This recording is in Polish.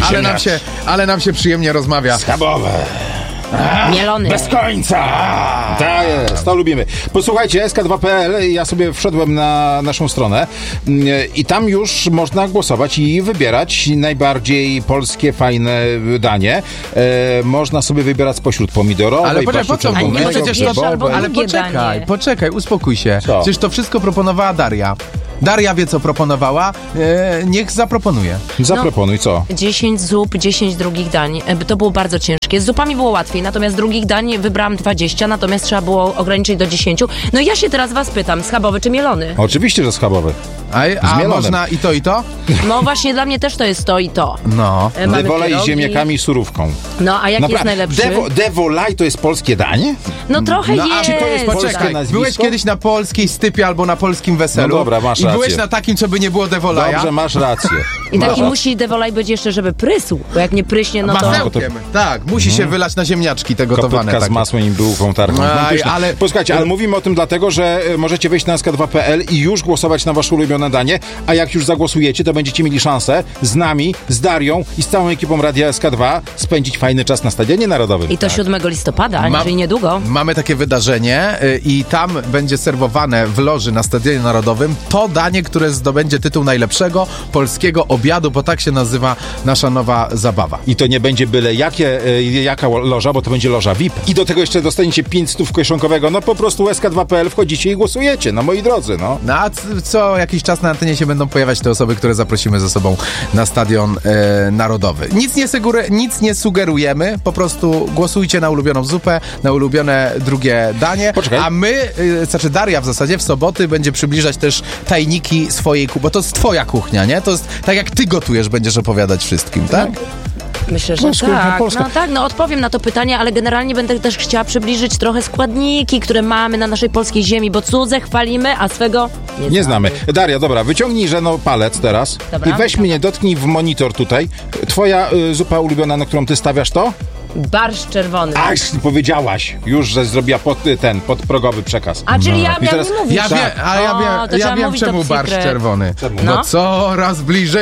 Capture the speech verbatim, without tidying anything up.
ale, nam się, ale nam się przyjemnie rozmawia. Schabowe. A, Mielony. Bez końca. Tak jest, to lubimy. Posłuchajcie, S K dwa kropka P L, ja sobie wszedłem na naszą stronę i tam już można głosować i wybierać najbardziej polskie, fajne danie. E, można sobie wybierać spośród pomidorowej, Ale poczekaj, po co? barszczu nie czerwonego, przecież to- grzybowej. Ale drugie poczekaj, danie. poczekaj, uspokój się. Co? Przecież to wszystko proponowała Daria. Daria wie, co proponowała. E, niech zaproponuje. Zaproponuj, co? dziesięć zup, dziesięć drugich dań. E, To było bardzo ciężkie. Z zupami było łatwiej, natomiast drugich dań wybrałam dwadzieścia, natomiast trzeba było ograniczyć do dziesięciu. No i ja się teraz was pytam, schabowy czy mielony? Oczywiście, że schabowy. A, a mielonem. można i to, i to? No właśnie dla mnie też to jest to i to. No. E, mamy Devolaj z pierogi. ziemniakami i surówką. No a jaki Napra- jest najlepszy? Devo, Devolaj to jest polskie danie? No trochę No, a jest. czy to jest polskie Poczekaj, nazwisko? byłeś kiedyś na polskiej stypie albo na polskim weselu. No dobra, masz I byłeś rację. na takim, żeby nie było Devolaja. Dobrze, masz rację. I Masz taki rację. musi devolaj być jeszcze, żeby prysł, bo jak nie pryśnie, no to... Masełkiem. Tak, musi się wylać na ziemniaczki te gotowane. Kopytka z takie. masłem i bułką tarką. Aj, Pyszne. ale- Posłuchajcie, ale mówimy o tym dlatego, że e, możecie wejść na S K dwa kropka P L i już głosować na wasze ulubione danie, a jak już zagłosujecie, to będziecie mieli szansę z nami, z Darią i z całą ekipą Radia S K dwa spędzić fajny czas na Stadionie Narodowym. I to siódmego listopada, Mam- czyli niedługo. Mamy takie wydarzenie y, i tam będzie serwowane w loży na Stadionie Narodowym to danie, które zdobędzie tytuł najlepszego polskiego obiadu, bo tak się nazywa nasza nowa zabawa. I to nie będzie byle jakie, e, jaka loża, bo to będzie loża V I P. I do tego jeszcze dostaniecie pięć stów kieszonkowego. No po prostu S K dwa kropka P L wchodzicie i głosujecie, no moi drodzy, no. No a c- co jakiś czas na antenie się będą pojawiać te osoby, które zaprosimy ze sobą na Stadion e, Narodowy. Nic nie, sugeru- nic nie sugerujemy, po prostu głosujcie na ulubioną zupę, na ulubione drugie danie, Poczekaj. a my, y, znaczy Daria w zasadzie w soboty będzie przybliżać też tajniki swojej kuchni, bo to jest twoja kuchnia, nie? To jest tak jak ty gotujesz, będziesz opowiadać wszystkim, tak? Myślę, że Polska, tak. Polska. No tak, no odpowiem na to pytanie, ale generalnie będę też chciała przybliżyć trochę składniki, które mamy na naszej polskiej ziemi, bo cudze chwalimy, a swego nie, Nie znamy. Daria, dobra, wyciągnij żeno palec teraz Dobra. i weź mnie, dotknij w monitor tutaj. Twoja y, zupa ulubiona, na którą ty stawiasz to? Barszcz czerwony. Ach, powiedziałaś już, że zrobiła pod, ten podprogowy przekaz. A czyli ja I miałam teraz- nie mówić. Ja wiem, ale ja O, wiem, to ja trzeba wiem mówić czemu top barszcz secret. czerwony. Czemu? No No. coraz bliżej